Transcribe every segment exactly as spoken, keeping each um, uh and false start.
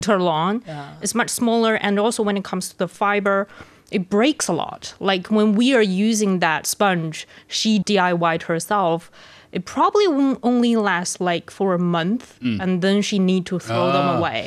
Terlon. Yeah. It's much smaller. And also when it comes to the fiber, it breaks a lot. Like when we are using that sponge, she D I Y'd herself, it probably won't only last like for a month, mm. and then she need to throw uh, them away.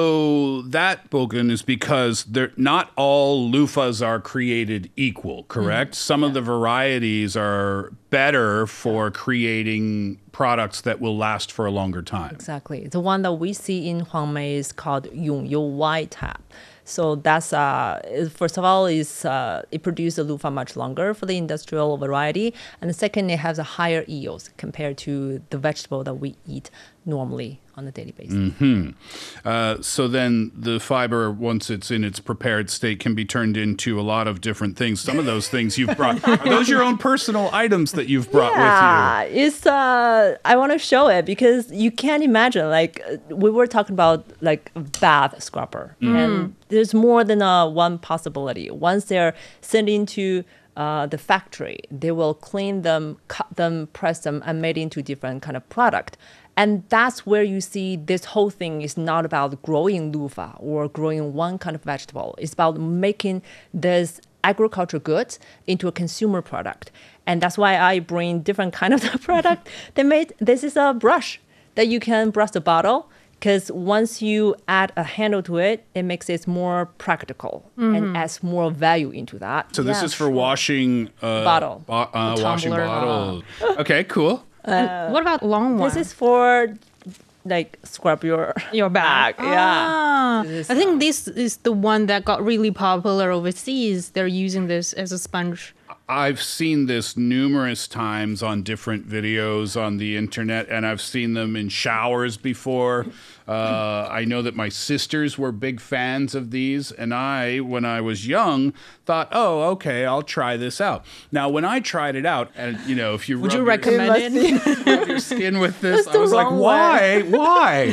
So that, Bogun, is because they're not all loofahs are created equal, correct? Mm. Some yeah. of the varieties are better for creating products that will last for a longer time. Exactly. The one that we see in Huangmei is called Yongyou White Tap. So that's, uh, first of all, is uh, it produces the loofah much longer for the industrial variety. And the second, it has a higher yields compared to the vegetable that we eat normally on a daily basis. Mm-hmm. Uh, so then the fiber, once it's in its prepared state, can be turned into a lot of different things. Some of those things you've brought, are those your own personal items that you've brought yeah, with you? It's, uh, I want to show it because you can't imagine, like, we were talking about, like, a bath scrubber. Mm. And there's more than uh, one possibility. Once they're sent into uh, the factory, they will clean them, cut them, press them, and made into different kind of product. And that's where you see this whole thing is not about growing loofah or growing one kind of vegetable. It's about making this agriculture goods into a consumer product. And that's why I bring different kind of the product. They made, this is a brush that you can brush the bottle, because once you add a handle to it, it makes it more practical mm-hmm. and adds more value into that. So this yeah, is for sure. washing uh, bottle, bo- uh, washing bottle. Okay, cool. Uh, what about long one? This is for like scrub your your back. back. Ah, yeah. I think this is the one that got really popular overseas. They're using this as a sponge. I've seen this numerous times on different videos on the internet, and I've seen them in showers before. Uh, I know that my sisters were big fans of these, and I, when I was young, thought, oh, okay, I'll try this out. Now, when I tried it out, and, you know, if you Would rub you your, recommend it? rub your skin with this, That's I was the like, wrong why? way. Why?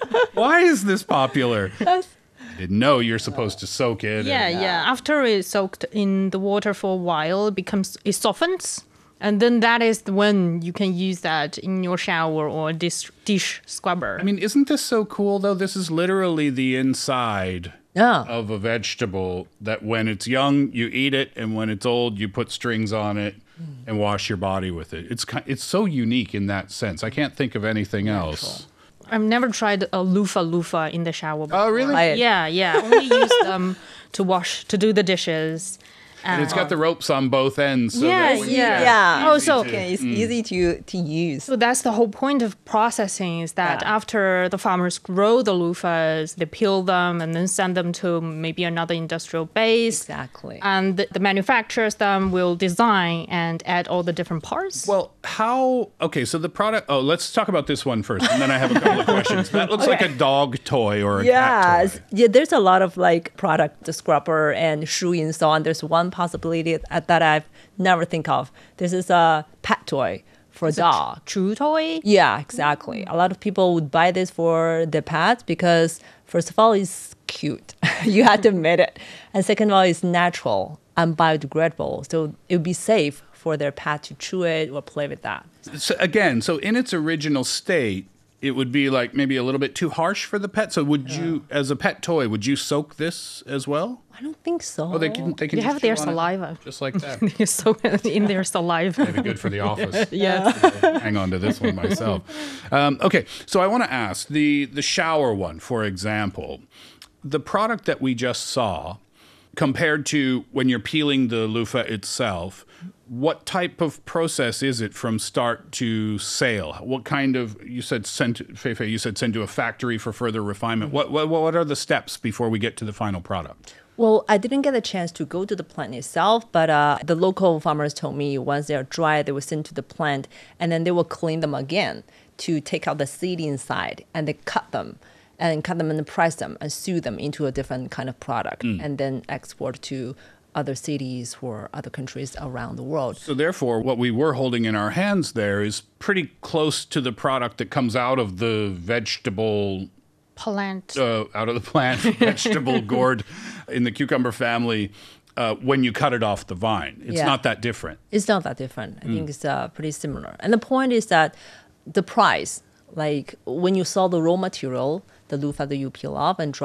Why is this popular? That's Didn't know you're supposed to soak it. Yeah, and, yeah. After it's soaked in the water for a while, it becomes it softens, and then that is when you can use that in your shower or dish dish scrubber. I mean, isn't this so cool though? This is literally the inside yeah. of a vegetable that when it's young you eat it, and when it's old you put strings on it and wash your body with it. It's it's so unique in that sense. I can't think of anything Natural. else. I've never tried a loofah loofah in the shower before. Oh, really? Yeah, yeah. Only use them to wash, to do the dishes. And it's got the ropes on both ends. So Yeah, that's yeah. Yeah. Oh, so- to- Okay, it's Mm. easy to to use. So that's the whole point of processing is that Yeah. after the farmers grow the loofahs, they peel them and then send them to maybe another industrial base. Exactly. And the, the manufacturers then will design and add all the different parts. Well, how... Okay, so the product... Oh, let's talk about this one first, and then I have a couple of questions. That looks like a dog toy or a cat Yes. toy. Yeah, there's a lot of like product, the scrubber and shoe and so on. There's one possibility that I've never think of. This is a pet toy for a dog. Chew toy? Yeah, exactly. A lot of people would buy this for their pets because first of all, it's cute. You have to admit it. And second of all, it's natural and biodegradable. So it would be safe for their pet to chew it or play with that. So again, so in its original state, it would be like maybe a little bit too harsh for the pet. So would you, as a pet toy, would you soak this as well? I don't think so. Oh, they can. They can You just have their chew on it saliva. just like that. You're so in their saliva. Maybe good for the office. Yes. Hang on to this one myself. Um, okay, so I want to ask the the shower one, for example, the product that we just saw, compared to when you're peeling the loofah itself. What type of process is it from start to sale? What kind of, you said send, Feifei, you said send to a factory for further refinement. What, what what are the steps before we get to the final product? Well, I didn't get a chance to go to the plant itself, but uh, the local farmers told me once they're dry, they will send to the plant, and then they will clean them again to take out the seed inside, and they cut them, and cut them and press them, and sew them into a different kind of product, mm. and then export to other cities or other countries around the world. So therefore, what we were holding in our hands there is pretty close to the product that comes out of the vegetable... Plant. Uh, out of the plant, vegetable gourd in the cucumber family uh, when you cut it off the vine. It's Yeah. not that different. It's not that different. I mm. think it's uh, pretty similar. And the point is that the price, like when you saw the raw material, the loofah that you peel off and dry,